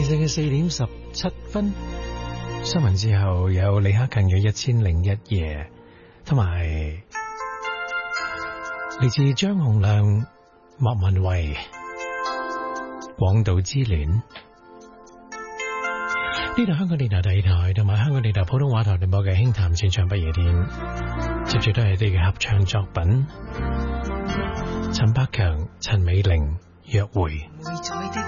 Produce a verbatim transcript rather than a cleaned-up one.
時嘅四點十七分，新聞之後有李克勤嘅一千零一夜，同埋嚟自張洪量、莫文蔚廣島之戀。呢度香港電台第二台同埋香港電台普通話台聯播嘅輕談淺唱不夜天，接住都係啲嘅合唱作品。陳百強、陳美齡約會。